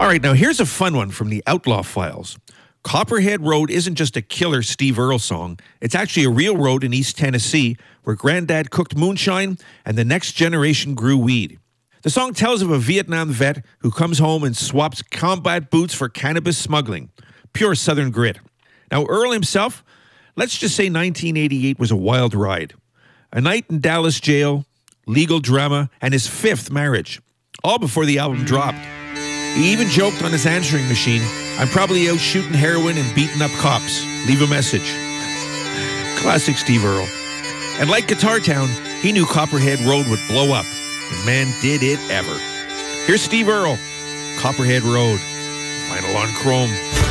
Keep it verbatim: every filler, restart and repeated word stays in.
All right, now here's a fun one from the Outlaw Files. Copperhead Road isn't just a killer Steve Earle song. It's actually a real road in East Tennessee where Granddad cooked moonshine and the next generation grew weed. The song tells of a Vietnam vet who comes home and swaps combat boots for cannabis smuggling. Pure Southern grit. Now, Earle himself, let's just say nineteen eighty-eight was a wild ride. A night in Dallas jail, legal drama, and his fifth marriage. All before the album dropped. He even joked on his answering machine, "I'm probably out shooting heroin and beating up cops. Leave a message." Classic Steve Earle. And like Guitar Town, he knew Copperhead Road would blow up. And man, did it ever. Here's Steve Earle, Copperhead Road, Vinyl on Chrome.